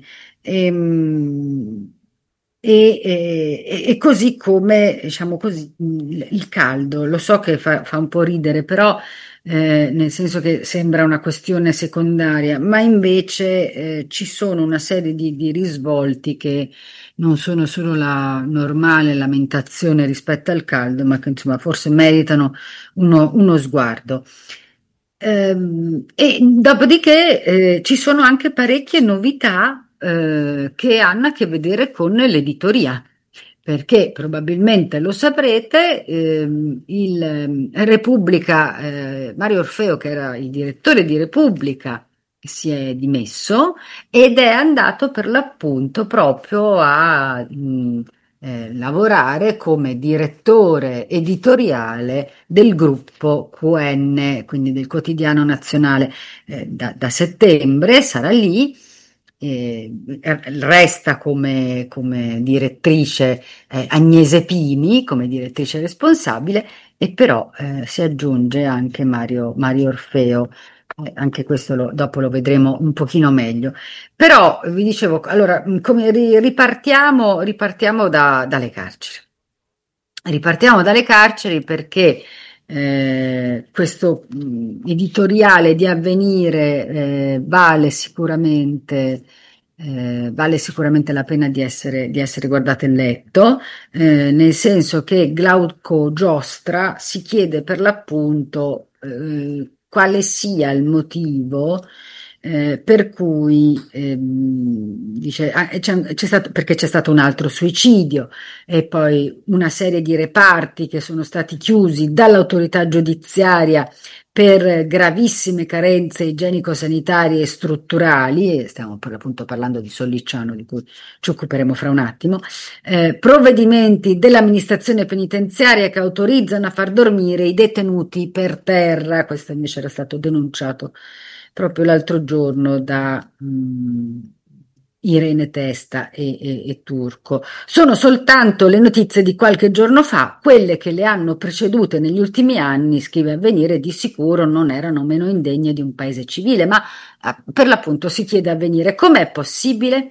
Ehm, e, e- e così come, diciamo così, il, il caldo, lo so che fa, fa un po' ridere, però eh, nel senso che sembra una questione secondaria, ma invece eh, ci sono una serie di, di risvolti che non sono solo la normale lamentazione rispetto al caldo, ma che insomma forse meritano uno, uno sguardo. Ehm, e dopodiché eh, ci sono anche parecchie novità eh, che hanno a che vedere con l'editoria, perché probabilmente lo saprete, ehm, il ehm, Repubblica, eh, Mario Orfeo, che era il direttore di Repubblica, si è dimesso ed è andato per l'appunto proprio a mh, eh, lavorare come direttore editoriale del gruppo Q N, quindi del Quotidiano Nazionale. Eh, da, da settembre sarà lì. eh, Resta come, come direttrice eh, Agnese Pini, come direttrice responsabile, e però eh, si aggiunge anche Mario, Mario Orfeo. Eh, anche questo lo- dopo lo vedremo un pochino meglio. Però vi dicevo, allora, mh, come ri- ripartiamo, ripartiamo da- dalle carceri. Ripartiamo dalle carceri perché eh, questo mh, editoriale di Avvenire eh, vale sicuramente, eh, vale sicuramente la pena di essere, di essere guardato e letto, eh, nel senso che Glauco Giostra si chiede per l'appunto eh, quale sia il motivo eh, per cui ehm, dice, ah, c'è, c'è stato, perché c'è stato un altro suicidio e poi una serie di reparti che sono stati chiusi dall'autorità giudiziaria per gravissime carenze igienico-sanitarie e strutturali, e stiamo per l'appunto parlando di Sollicciano, di cui ci occuperemo fra un attimo, eh, provvedimenti dell'amministrazione penitenziaria che autorizzano a far dormire i detenuti per terra. Questo invece era stato denunciato proprio l'altro giorno da mh, Irene Testa e, e- e Turco. Sono soltanto le notizie di qualche giorno fa, quelle che le hanno precedute negli ultimi anni, scrive Avvenire, di sicuro non erano meno indegne di un paese civile, ma ah, per l'appunto si chiede Avvenire com'è possibile.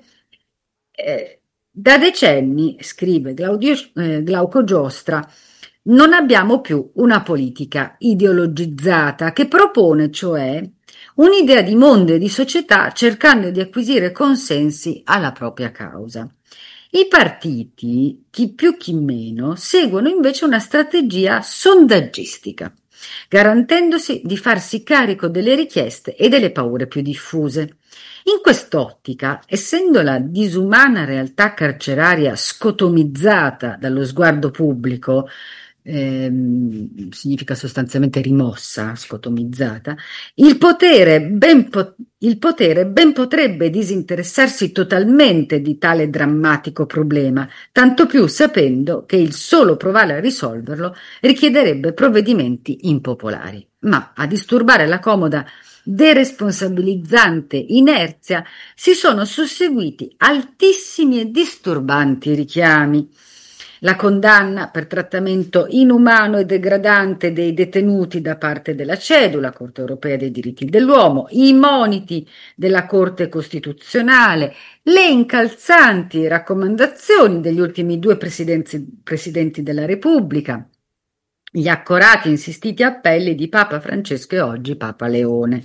Eh, Da decenni, scrive Claudio, eh, Glauco Giostra, non abbiamo più una politica ideologizzata che propone, cioè, un'idea di mondo e di società cercando di acquisire consensi alla propria causa. I partiti, chi più chi meno, seguono invece una strategia sondaggistica, garantendosi di farsi carico delle richieste e delle paure più diffuse. In quest'ottica, essendo la disumana realtà carceraria scotomizzata dallo sguardo pubblico, ehm, significa sostanzialmente rimossa, scotomizzata, il potere ben, po- il potere ben potrebbe disinteressarsi totalmente di tale drammatico problema, tanto più sapendo che il solo provare a risolverlo richiederebbe provvedimenti impopolari. Ma a disturbare la comoda deresponsabilizzante inerzia si sono susseguiti altissimi e disturbanti richiami. La condanna per trattamento inumano e degradante dei detenuti da parte della CEDU, la Corte Europea dei Diritti dell'Uomo, i moniti della Corte Costituzionale, le incalzanti raccomandazioni degli ultimi due presidenti, presidenti della Repubblica, gli accorati e insistiti appelli di Papa Francesco e oggi Papa Leone.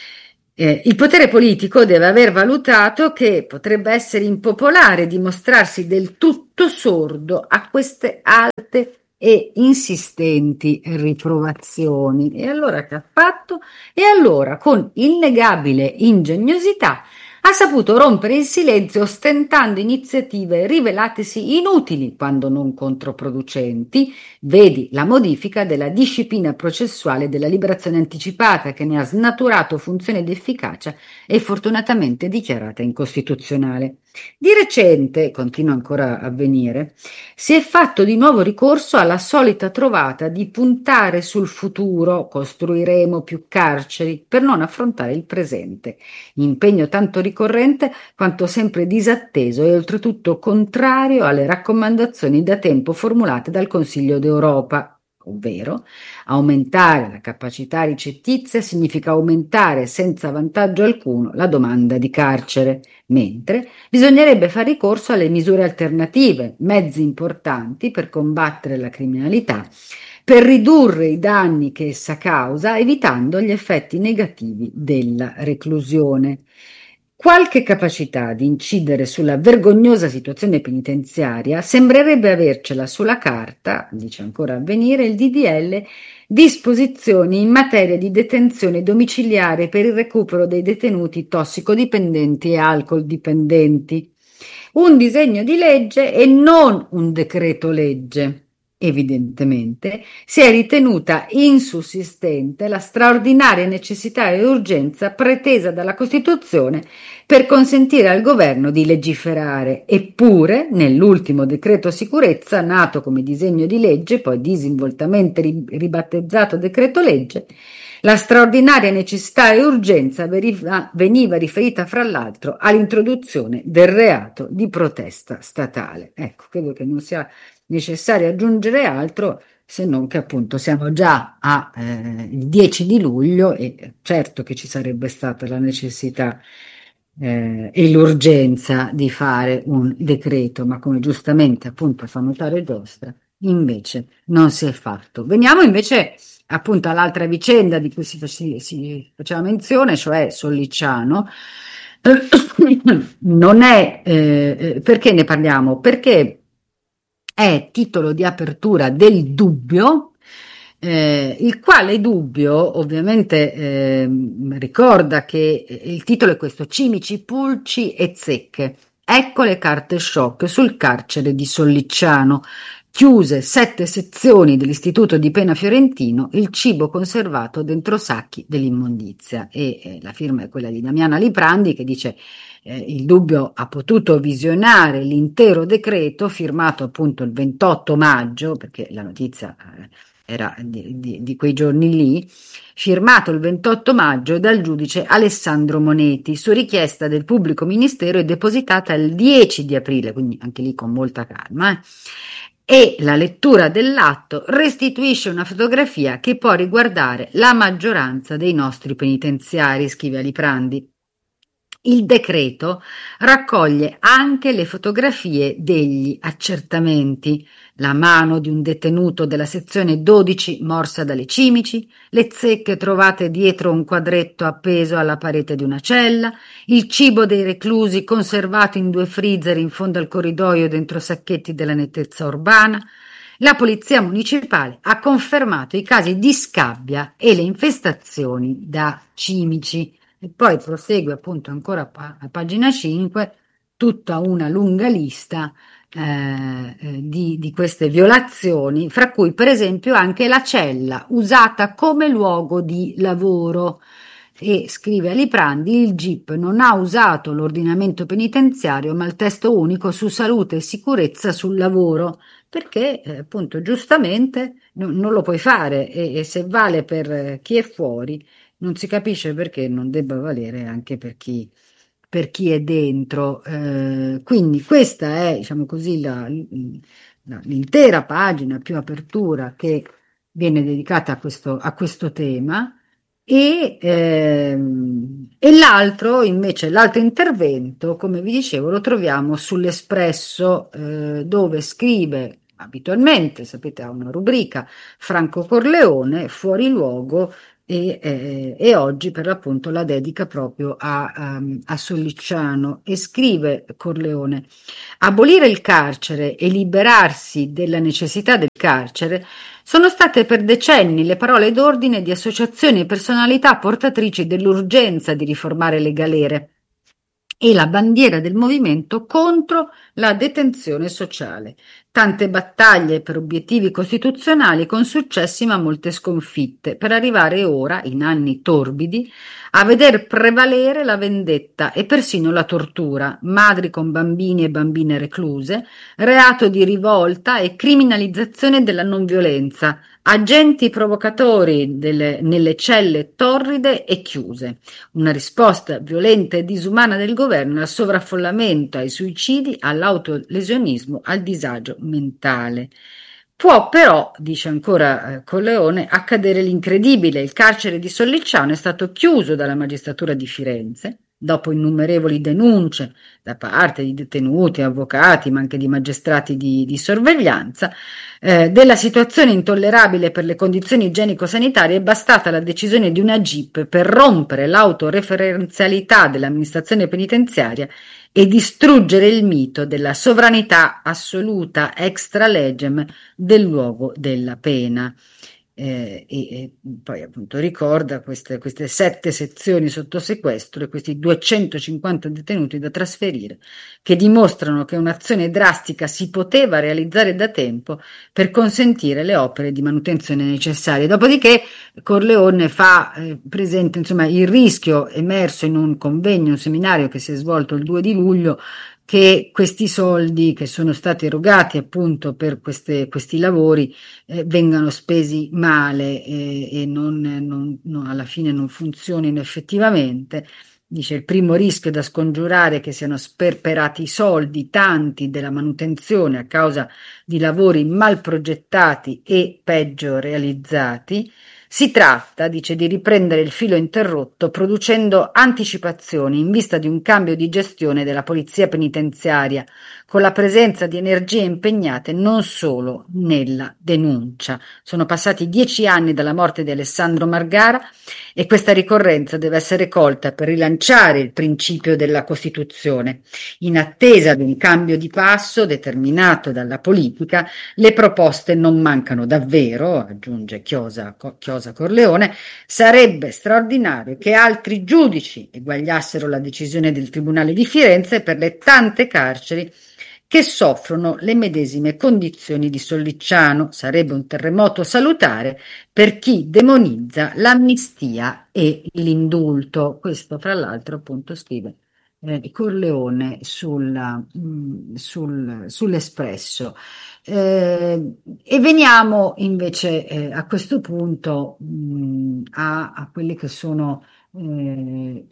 Eh, il potere politico deve aver valutato che potrebbe essere impopolare dimostrarsi del tutto sordo a queste alte e insistenti riprovazioni. E allora che ha fatto? E allora, con innegabile ingegnosità, ha saputo rompere il silenzio ostentando iniziative rivelatesi inutili quando non controproducenti. Vedi la modifica della disciplina processuale della liberazione anticipata che ne ha snaturato funzione ed efficacia e fortunatamente dichiarata incostituzionale. Di recente, continua ancora a avvenire, si è fatto di nuovo ricorso alla solita trovata di puntare sul futuro, costruiremo più carceri, per non affrontare il presente. Impegno tanto ricorrente quanto sempre disatteso e oltretutto contrario alle raccomandazioni da tempo formulate dal Consiglio d'Europa, ovvero aumentare la capacità ricettizia significa aumentare senza vantaggio alcuno la domanda di carcere, mentre bisognerebbe fare ricorso alle misure alternative, mezzi importanti per combattere la criminalità, per ridurre i danni che essa causa, evitando gli effetti negativi della reclusione. Qualche capacità di incidere sulla vergognosa situazione penitenziaria sembrerebbe avercela sulla carta, dice ancora Avvenire, il D D L disposizioni in materia di detenzione domiciliare per il recupero dei detenuti tossicodipendenti e alcol dipendenti. Un disegno di legge e non un decreto legge. Evidentemente si è ritenuta insussistente la straordinaria necessità e urgenza pretesa dalla Costituzione per consentire al governo di legiferare, eppure nell'ultimo decreto sicurezza, nato come disegno di legge, poi disinvoltamente ribattezzato decreto legge, la straordinaria necessità e urgenza veniva riferita fra l'altro all'introduzione del reato di protesta statale. Ecco, credo che non sia necessario aggiungere altro, se non che appunto siamo già a eh, il dieci di luglio e certo che ci sarebbe stata la necessità eh, e l'urgenza di fare un decreto, ma come giustamente appunto fa notare Giostra, invece non si è fatto. Veniamo invece appunto all'altra vicenda di cui si, si, si faceva menzione, cioè Sollicciano. Non è eh, perché ne parliamo? Perché è titolo di apertura del Dubbio, eh, il quale Dubbio ovviamente eh, ricorda che il titolo è questo: Cimici, pulci e zecche. Ecco le carte shock sul carcere di Sollicciano. Chiuse sette sezioni dell'Istituto di Pena Fiorentino, il cibo conservato dentro sacchi dell'immondizia. E eh, la firma è quella di Damiana Liprandi, che dice eh, il Dubbio ha potuto visionare l'intero decreto firmato appunto il ventotto maggio, perché la notizia eh, era di, di, di quei giorni lì, firmato il ventotto maggio dal giudice Alessandro Moneti su richiesta del pubblico ministero e depositata il dieci di aprile, quindi anche lì con molta calma. Eh. E la lettura dell'atto restituisce una fotografia che può riguardare la maggioranza dei nostri penitenziari, scrive Aliprandi. Il decreto raccoglie anche le fotografie degli accertamenti, la mano di un detenuto della sezione dodici morsa dalle cimici, le zecche trovate dietro un quadretto appeso alla parete di una cella, il cibo dei reclusi conservato in due freezer in fondo al corridoio dentro sacchetti della nettezza urbana. La polizia municipale ha confermato i casi di scabbia e le infestazioni da cimici. E poi prosegue appunto ancora a pagina cinque tutta una lunga lista eh, eh, di, di queste violazioni, fra cui per esempio anche la cella usata come luogo di lavoro. E scrive Aliprandi: il G I P non ha usato l'ordinamento penitenziario ma il testo unico su salute e sicurezza sul lavoro, perché eh, appunto giustamente no, non lo puoi fare e, e se vale per eh, chi è fuori non si capisce perché non debba valere anche per chi, per chi è dentro. Eh, quindi questa è, diciamo così, la, la- l'intera pagina più apertura che viene dedicata a questo, a questo tema. E, ehm, e l'altro, invece, l'altro intervento, come vi dicevo, lo troviamo sull'Espresso, eh, dove scrive abitualmente, sapete, ha una rubrica Franco Corleone, fuori luogo, e, eh, e oggi per l'appunto la dedica proprio a, um, a Sollicciano, e scrive Corleone: abolire il carcere e liberarsi della necessità del carcere sono state per decenni le parole d'ordine di associazioni e personalità portatrici dell'urgenza di riformare le galere e la bandiera del movimento contro la detenzione sociale. Tante battaglie per obiettivi costituzionali con successi ma molte sconfitte, per arrivare ora, in anni torbidi, a veder prevalere la vendetta e persino la tortura, madri con bambini e bambine recluse, reato di rivolta e criminalizzazione della non violenza, agenti provocatori delle, nelle celle torride e chiuse. Una risposta violenta e disumana del governo al sovraffollamento, ai suicidi, all'autolesionismo, al disagio mentale. Può però, dice ancora eh, Corleone, accadere l'incredibile. Il carcere di Sollicciano è stato chiuso dalla magistratura di Firenze, dopo innumerevoli denunce da parte di detenuti, avvocati, ma anche di magistrati di, di sorveglianza, eh, della situazione intollerabile per le condizioni igienico-sanitarie. È bastata la decisione di una G I P per rompere l'autoreferenzialità dell'amministrazione penitenziaria e distruggere il mito della sovranità assoluta extra legem del luogo della pena. Eh, e, e poi appunto ricorda queste, queste sette sezioni sotto sequestro e questi duecentocinquanta detenuti da trasferire, che dimostrano che un'azione drastica si poteva realizzare da tempo per consentire le opere di manutenzione necessarie. Dopodiché Corleone fa eh, presente insomma il rischio emerso in un convegno, un seminario che si è svolto il due di luglio, che questi soldi che sono stati erogati appunto per queste, questi lavori eh, vengano spesi male eh, e non, non, non, alla fine non funzionino effettivamente. Dice: il primo rischio da scongiurare è che siano sperperati i soldi, tanti, della manutenzione a causa di lavori mal progettati e peggio realizzati. Si tratta, dice, di riprendere il filo interrotto producendo anticipazioni in vista di un cambio di gestione della polizia penitenziaria, con la presenza di energie impegnate non solo nella denuncia. Sono passati dieci anni dalla morte di Alessandro Margara e questa ricorrenza deve essere colta per rilanciare il principio della Costituzione. In attesa di un cambio di passo determinato dalla politica, le proposte non mancano davvero, aggiunge Chiosa, Chiosa Corleone. Sarebbe straordinario che altri giudici eguagliassero la decisione del Tribunale di Firenze per le tante carceri che soffrono le medesime condizioni di Sollicciano. Sarebbe un terremoto salutare per chi demonizza l'amnistia e l'indulto. Questo, fra l'altro, appunto scrive eh, Corleone sulla, mh, sul, sull'Espresso. Eh, e veniamo invece eh, a questo punto mh, a, a quelli che sono, eh,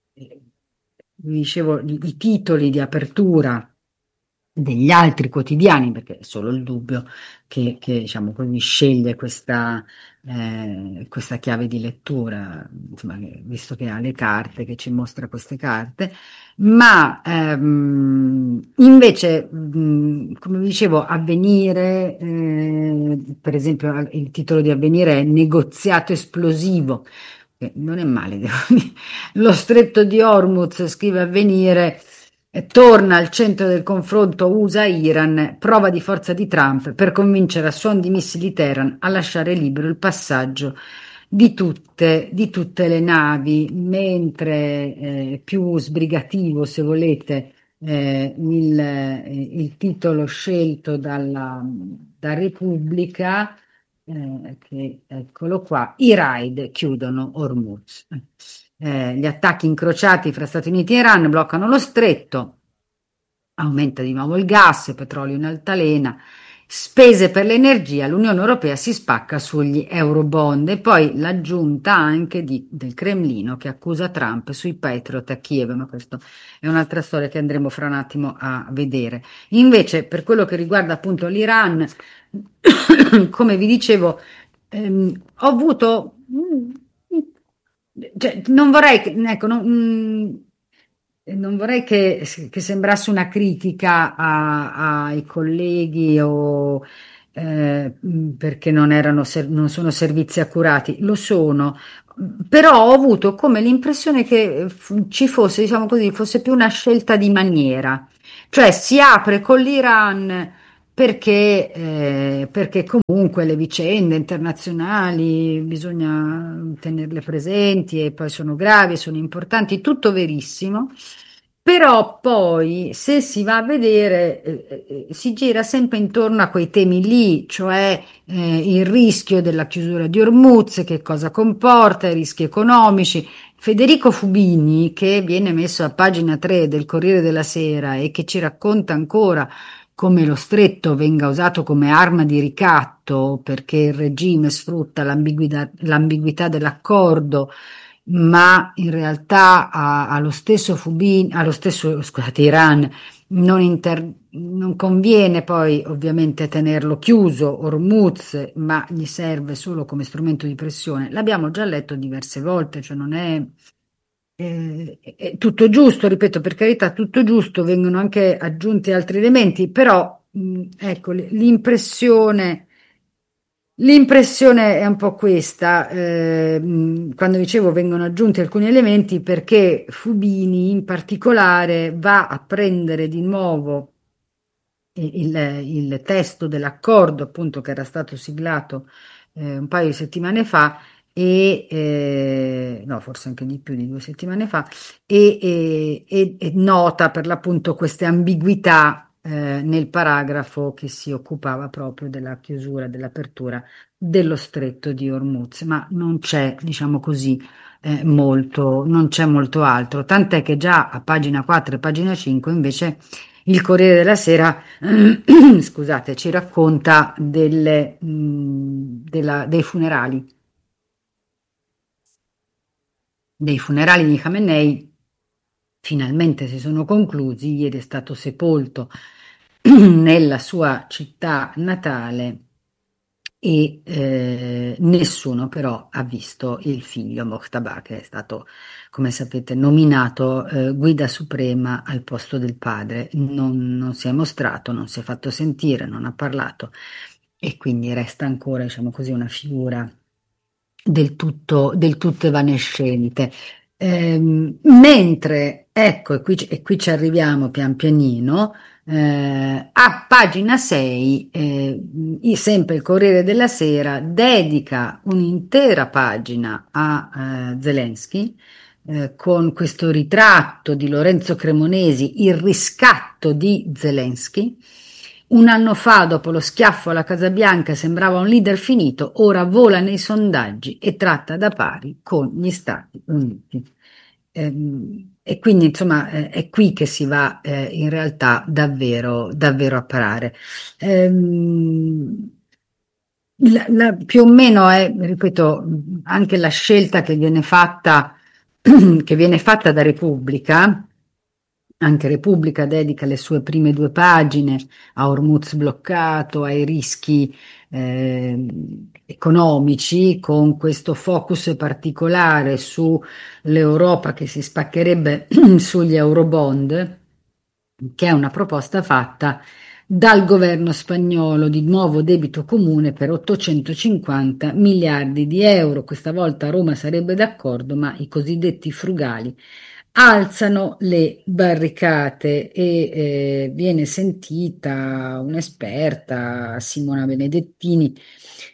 vi dicevo, i, i titoli di apertura degli altri quotidiani, perché è solo il Dubbio che, che diciamo così sceglie questa, eh, questa chiave di lettura, insomma, visto che ha le carte, che ci mostra queste carte, ma ehm, invece, mh, come vi dicevo, Avvenire, eh, per esempio il titolo di Avvenire è Negoziato esplosivo, che non è male, devo dire. Lo stretto di Hormuz, scrive Avvenire, torna al centro del confronto U S A-Iran, prova di forza di Trump per convincere a suon di missili Teheran a lasciare libero il passaggio di tutte, di tutte le navi, mentre eh, più sbrigativo, se volete, eh, il, eh, il titolo scelto dalla, da Repubblica, eh, che eccolo qua, i raid chiudono Hormuz. Eh, gli attacchi incrociati fra Stati Uniti e Iran bloccano lo stretto, aumenta di nuovo il gas, il petrolio in altalena, spese per l'energia, l'Unione Europea si spacca sugli eurobond e poi l'aggiunta anche di- del Cremlino che accusa Trump sui Patriot a Kiev, ma questa è un'altra storia che andremo fra un attimo a vedere. Invece, per quello che riguarda appunto l'Iran, come vi dicevo, ehm, ho avuto, mm, cioè, non vorrei, che- ecco, non, mm, non vorrei che, che sembrasse una critica a- ai colleghi o eh, mh, perché non erano ser- non sono servizi accurati, lo sono, però ho avuto come l'impressione che eh, f- ci fosse, diciamo così, fosse più una scelta di maniera, cioè si apre con l'Iran perché, eh, perché comunque le vicende internazionali bisogna tenerle presenti e poi sono gravi, sono importanti, tutto verissimo. Però poi, se si va a vedere, eh, eh, si gira sempre intorno a quei temi lì, cioè eh, il rischio della chiusura di Hormuz, che cosa comporta, i rischi economici. Federico Fubini, che viene messo a pagina tre del Corriere della Sera e che ci racconta ancora come lo stretto venga usato come arma di ricatto perché il regime sfrutta l'ambiguità, l'ambiguità dell'accordo, ma in realtà a- allo stesso Fubin, allo stesso, scusate, Iran non, inter- non conviene poi ovviamente tenerlo chiuso, Hormuz, ma gli serve solo come strumento di pressione. L'abbiamo già letto diverse volte, cioè non è, eh, è tutto giusto, ripeto, per carità, tutto giusto, vengono anche aggiunti altri elementi, però mh, ecco, l- l'impressione. L'impressione è un po' questa, eh, mh, quando dicevo vengono aggiunti alcuni elementi perché Fubini in particolare va a prendere di nuovo il, il testo dell'accordo appunto che era stato siglato eh, un paio di settimane fa e eh, no, forse anche di più di due settimane fa e, e- e- e nota per l'appunto queste ambiguità eh, nel paragrafo che si occupava proprio della chiusura, dell'apertura dello stretto di Hormuz, ma non c'è, diciamo così, eh, molto, non c'è molto altro, tant'è che già a pagina quattro e pagina cinque invece il Corriere della Sera, scusate, ci racconta delle, mh, della- dei funerali, dei funerali di Khamenei. Finalmente si sono conclusi, ieri è stato sepolto nella sua città natale e eh, nessuno però ha visto il figlio Mojtaba che è stato, come sapete, nominato eh, guida suprema al posto del padre. Non, non si è mostrato, non si è fatto sentire, non ha parlato e quindi resta ancora, diciamo così, una figura del tutto, del tutto evanescente. Ehm, mentre, ecco, e qui, ci- e qui ci arriviamo pian pianino, eh, a pagina sei, eh, i- sempre il Corriere della Sera dedica un'intera pagina a eh, Zelensky, eh, con questo ritratto di Lorenzo Cremonesi, il riscatto di Zelensky. Un anno fa, dopo lo schiaffo alla Casa Bianca, sembrava un leader finito, ora vola nei sondaggi e tratta da pari con gli Stati Uniti. Ehm, e quindi, insomma, eh, è qui che si va eh, in realtà davvero, davvero a parare. Ehm, la- la- più o meno è, ripeto, anche la scelta che viene fatta, che viene fatta da Repubblica. Anche Repubblica dedica le sue prime due pagine a Hormuz bloccato, ai rischi eh, economici, con questo focus particolare sull'Europa che si spaccherebbe sugli eurobond, che è una proposta fatta dal governo spagnolo di nuovo debito comune per ottocentocinquanta miliardi di euro. Questa volta Roma sarebbe d'accordo, ma i cosiddetti frugali alzano le barricate e eh, viene sentita un'esperta, Simona Benedettini,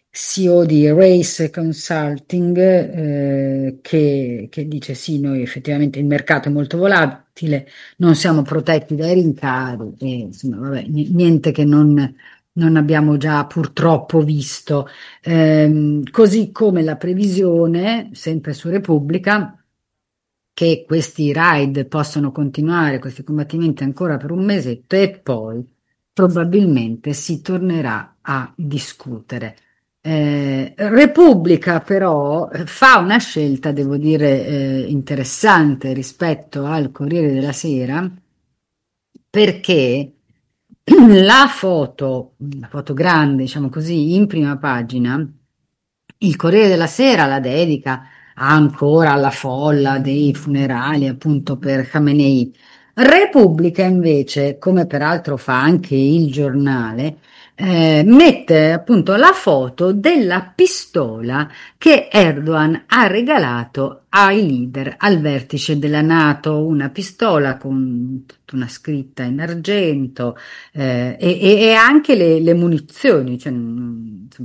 C E O di Race Consulting, eh, che, che dice sì, noi effettivamente il mercato è molto volatile, non siamo protetti dai rincari, e insomma, vabbè, ni- niente che non, non abbiamo già purtroppo visto. Ehm, così come la previsione, sempre su Repubblica, che questi raid possono continuare, questi combattimenti ancora per un mesetto e poi probabilmente si tornerà a discutere. Eh, Repubblica però eh, fa una scelta, devo dire, eh, interessante rispetto al Corriere della Sera, perché la foto, la foto grande, diciamo così, in prima pagina, il Corriere della Sera la dedica ancora alla folla dei funerali, appunto, per Khamenei. Repubblica invece, come peraltro fa anche il giornale, eh, mette appunto la foto della pistola che Erdogan ha regalato ai leader al vertice della NATO, una pistola con tutta una scritta in argento, eh, e, e- e anche le, le munizioni, cioè, mm, insomma,